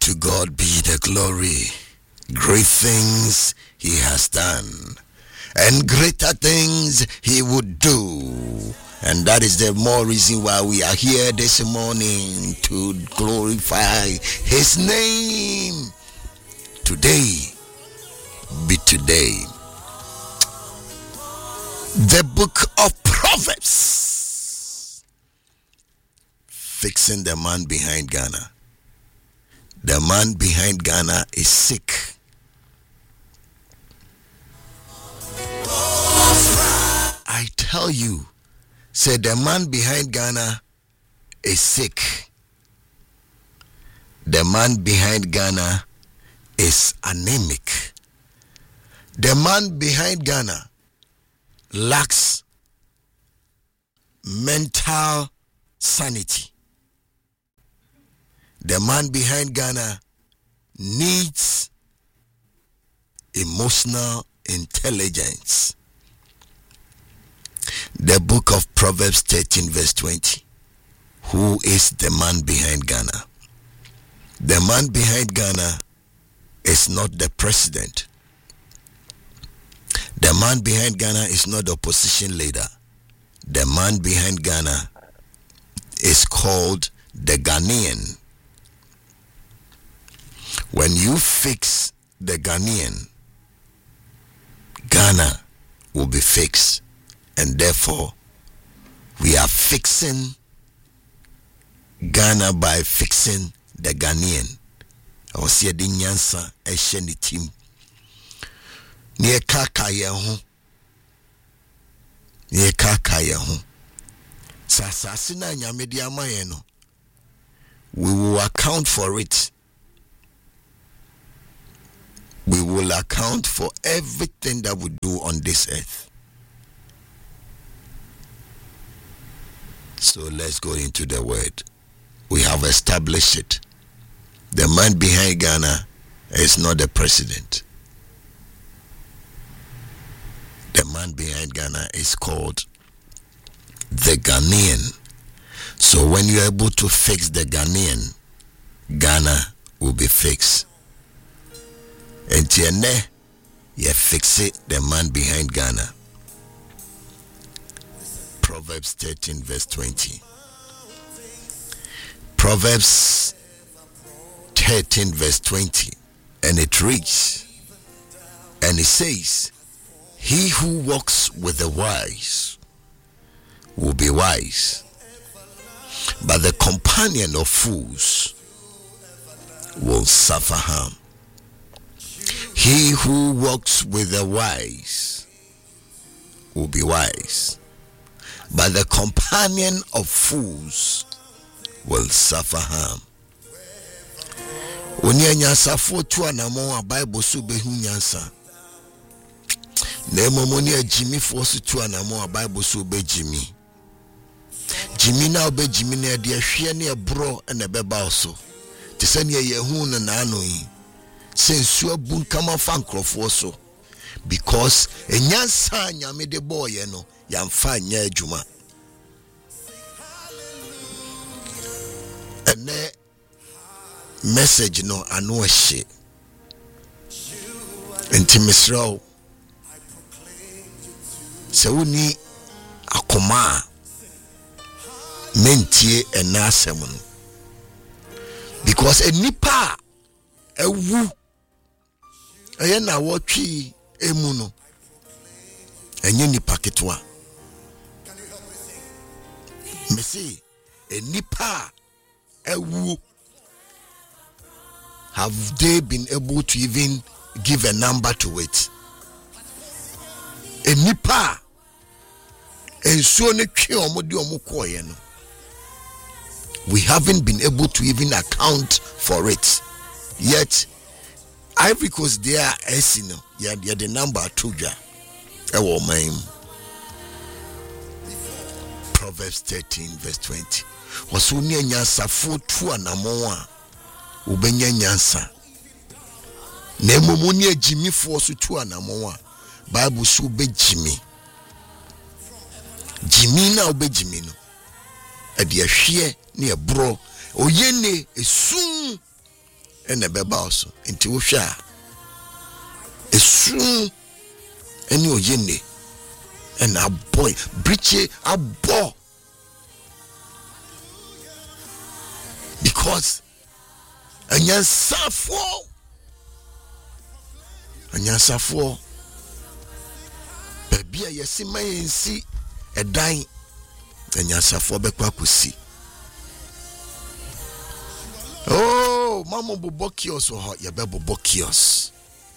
To God be the glory. Great things he has done, and greater things he would do. And that is the more reason why we are here this morning, to glorify his name. Today be today. The book of Proverbs. Fixing the man behind Ghana. The man behind Ghana is sick. I tell you, say the man behind Ghana is sick. The man behind Ghana is anemic. The man behind Ghana lacks mental sanity. The man behind Ghana needs emotional intelligence. The book of Proverbs 13 verse 20. Who is the man behind Ghana? The man behind Ghana is not the president. The man behind Ghana is not the opposition leader. The man behind Ghana is called the Ghanaian. When you fix the Ghanaian, Ghana will be fixed. And therefore, we are fixing Ghana by fixing the Ghanaian. I was here in Nyansa, a sheni team. Near Kakaya home. Near Kakaya home. Sasasina Nyamedia Mayeno. We will account for it. We will account for everything that we do on this earth. So let's go into the word. We have established it. The man behind Ghana is not the president. The man behind Ghana is called the Ghanaian. So when you're able to fix the Ghanaian, Ghana will be fixed. And tiene, you fix it, the man behind Ghana. Proverbs 13 verse 20. Proverbs 13 verse 20. And it reads, and it says, he who walks with the wise will be wise, but the companion of fools will suffer harm. He who walks with the wise will be wise, but the companion of fools will suffer harm. Onya nyansa fo tu anamo a Bible so behu nyansa. Na emomoni ajimi fo so tu anamo a Bible so be jimi. Jimi na obe jimi na de ahwe na ebro na beba so. Te se ne yehu na ano yi. Sensu abun kama fa nkrofo so. Because enyansa nyame de boy no yamfa nya adwuma. Ene message no ano ahye. Enti misrawo se woni akoma mentie ena asem no. Because enipa ewu eye na wotwi emu no enye nipa ketwa. Mesi enipa ewu, have they been able to even give a number to it? Enipa ensuo ne twe omodi omukoye no, we haven't been able to even account for it yet. Ivory Coast there esino ya the number tuja ewo maim. Proverbs 13 verse 20. Wasu ni nyansa fo tu anamo a ubenya nyansa. Na emomu ni ajimi fo so tu anamo a Bible so be jimi. Jimi na obe jimi no. E de ahwe ne ebro oyene esum ene beba also nti wo hwe a esu ene oyene and a boy breach a boy because anyansafo baby a yesi mayensi edan anyansafo bekwa kosi oh mama bobo kios ho ya be bobo kios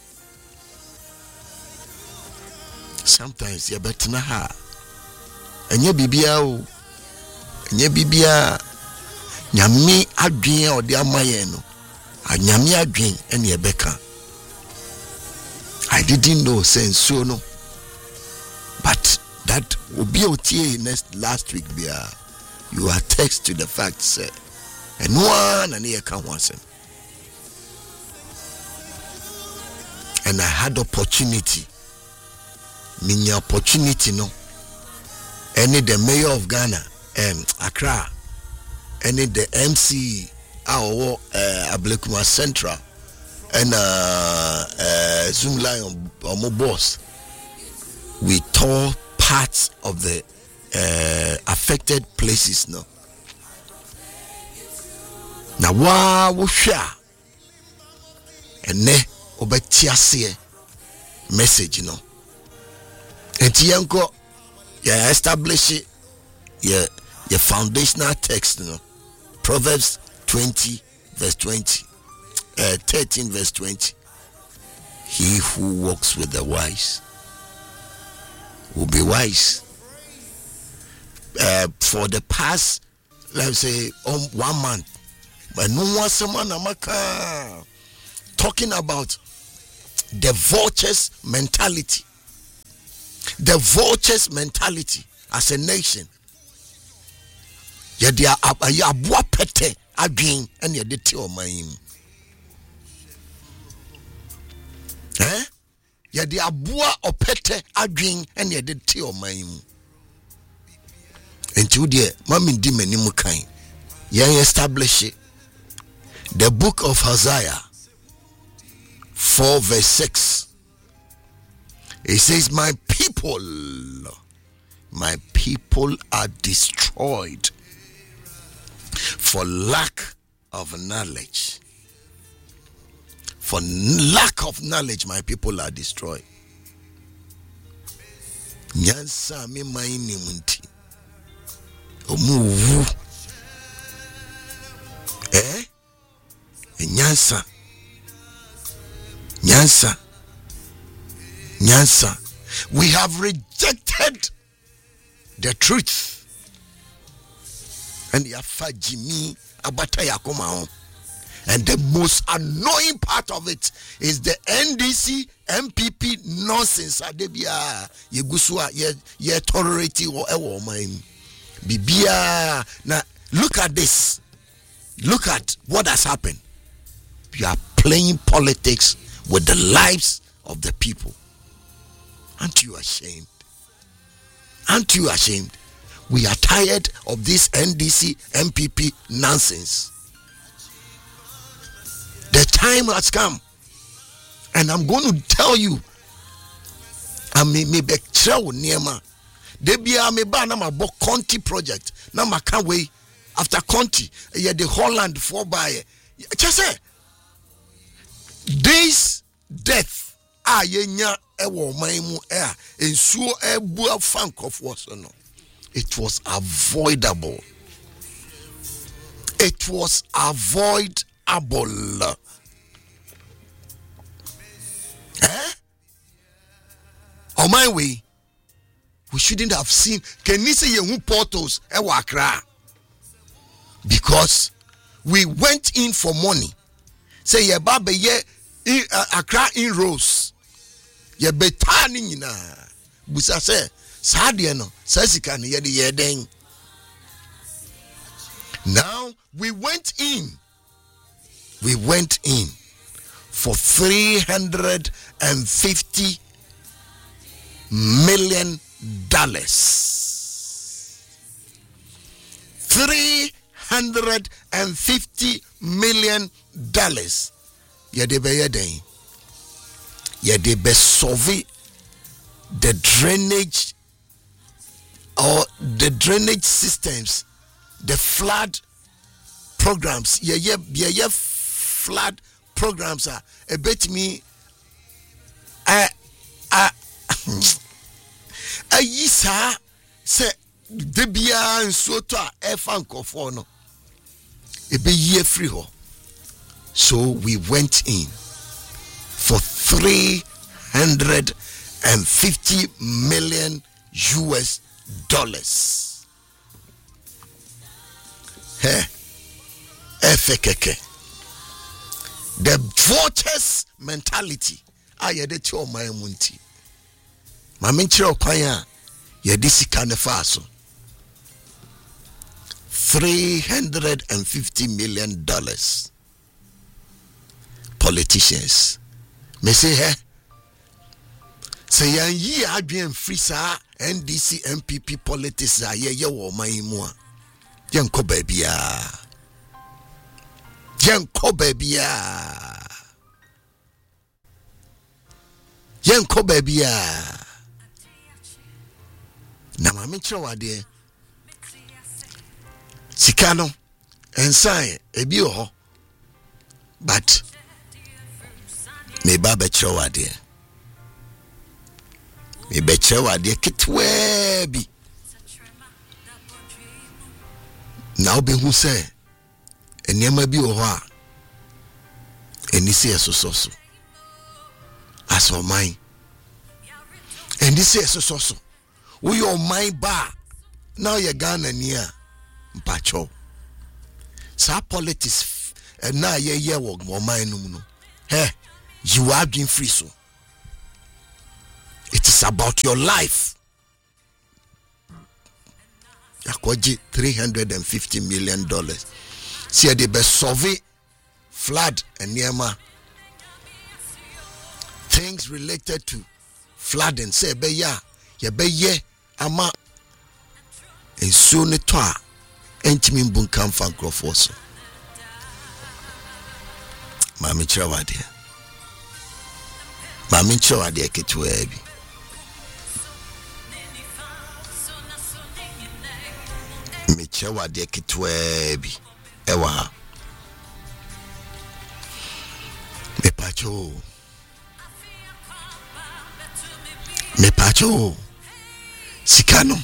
sometimes ya betna ha enye bibia o enye bibia nyame adwen a ode amaye no anyame adwen ene ebeka I didn't know sense so no but that will be otie next last week there you are text to the fact say and one and here can once and I had opportunity minya opportunity no any the mayor of Ghana Accra any the MC our Ablekuma Central and Zoom Lion or boss we tore parts of the affected places no na wa wo hwa ene obetiase message no enti yanko ya establish your foundational text no Proverbs 20 verse 20 13 verse 20 he who walks with the wise will be wise for the past let's say 1 month but no one someone amaka talking about the vultures mentality as a nation ya dia aboa pete adwen ene ye de te oman ya dia aboa opete adwen ene ye de te oman enti wo de mami di manim kan ya establish the book of Hosea 4 verse 6 it says my people are destroyed for lack of knowledge. For lack of knowledge, my people are destroyed. Nyansa me maini munti. Omuwu. Nyansa. We have rejected the truth. And yafa Jimmy abata yakoma. And the most annoying part of it is the NDC MPP nonsense adebia yegusua ye tolerate or ewo man bibia. Now look at this, look at what has happened. You are playing politics with the lives of the people. Aren't you ashamed? Aren't you ashamed? We are tired of this NDC MPP nonsense. The time has come, and I'm going to tell you. I may be true niema. Debia me ba na mabo Conti project. Na maka way after Conti, the Holland 4x. Just say this death yenya ewo maimu ensuo ebu fank of was no. It was avoidable. It was avoidable. On my way, we shouldn't have seen. Can you say you portals Accra? Because we went in for money. Say ye baba ye Accra in Rose. Ye betani na. Busa say sadie no. Sasika ni ye de yeden. Now we went in. We went in for $350 million. $350 million yɛde bɛyɛ den yɛde bɛ solve the drainage or the drainage systems, the flood programs. Yeah, flood programs are a bit me. Yisa say debia nso to a efa nkofo no e be year free ho. So we went in for $350 million. Hey, FKK. The voters mentality. Ayede cho my munti. Maminchiro kwanya yedisi kanefaso. $350 million. Politicians. Me say hey. Say yan yi adwen free sa NDC MPP politics a ye wo man mu a. Yenko babia. Na mami chawade sikano ensan ebi ho but me baba chawade me be chawade kitwe bi na obi hu say enema bi wo ho a enisi esososo aso man enisi esososo we your mind bar now you Ghana near mpacho sa politics na ye wo mind no hey you are being free so it is about your life. Akwaji $350 million. See the best survey flood and Niema things related to flooding. Say be ya ye ama and soon toa entimin bunkam fan crofoso. Mami chawade ketwebi. Michewa de kitwebi ewa me pacho sikano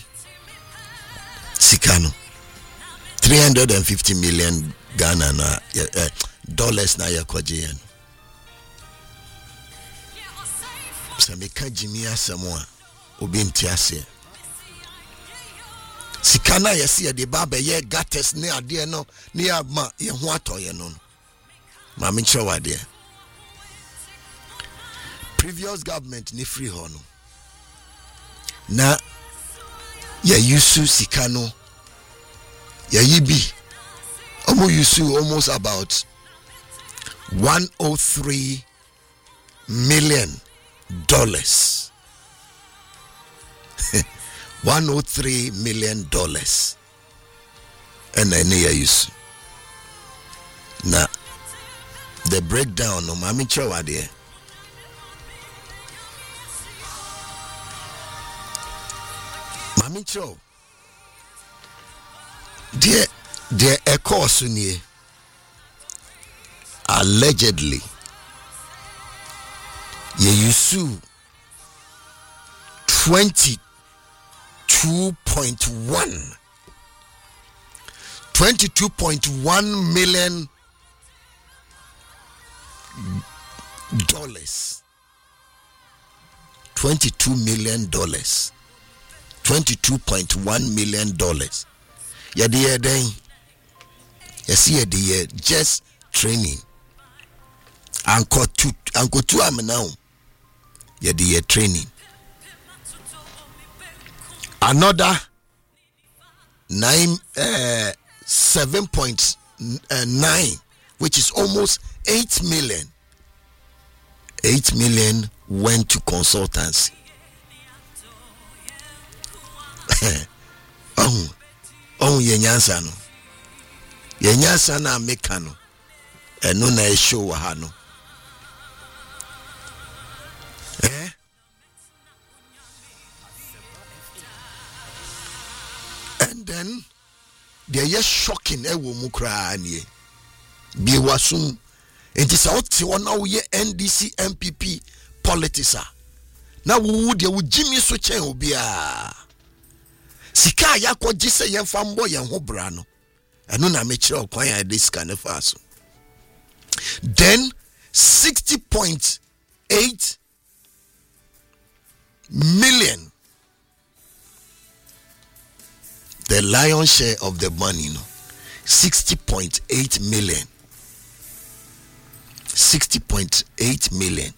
$350 million Ghana na dollars na yakwaje yan se me ka jimi asemo a obi ntiase sikana yesi de baba ye gates ne ade no ne ya ma ye ho atoye no ma me nchewa de previous government ni free ho no na ya yusu sikano ya yibi yusu almost about $103 million. $103 million. And I near use. Now, the breakdown of Mami Chawade. Mami Chaw. Dear Echo Sunye. Allegedly. Ye yusu 22.1 million dollars. $22 million. $22.1 million. Yadi then yesi yadi just training. Anko tu amenao. Yadi training. Another 7.9, which is almost 8 million. 8 million went to consultancy. Yenyansa no. Yenyansa na meka no. Eno na show ha no. Eh? And then they are shocking ewo mu kra nie. Bi wasum enti sa oti wona wo ye NDC MPP politics a na wo de wo jimi so chen obi a sika ya kwaji se ye fa mbo ye ho bra no eno na me kire okwan ya de sika ne fa so. Then 60.8 million, the lion's share of the money, 60.8 million. 60.8 million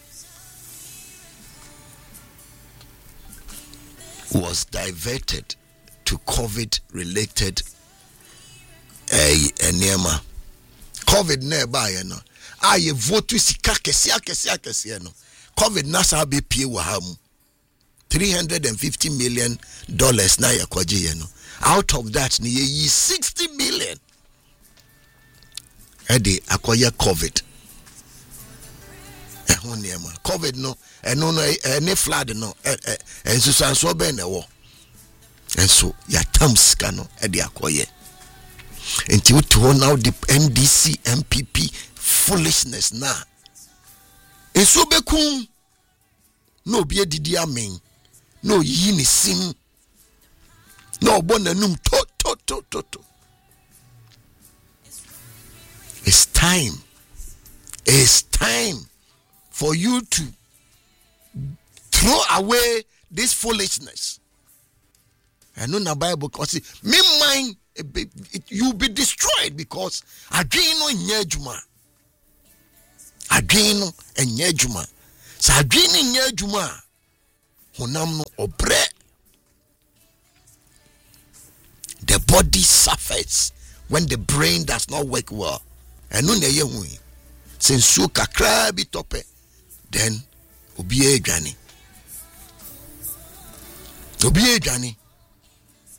was diverted to COVID-related enema. COVID nearby, you know. I vote to sika kesia no. COVID nasa be pay wahamu. $350 million na yakwaje ye no. Out of that ni ye 60 million. Ede akoye COVID. COVID no, no any flood no, and so sanso be na wo. And so ya tamska no ede akoye. Enti wuto now the NDC MPP foolishness na. Eso bekum no be didi amen. No yi ni sim. No bonanum to. It's time. It's time for you to throw away this foolishness. I know the Bible because me mind you be destroyed because adwino nyejuma. Adwino enyejuma. Sa adwini nyejuma. Honam no obre. The body suffers when the brain does not work well. And no ye hu. Since you kakra bi tope, then obiye dwane. Obiye dwane.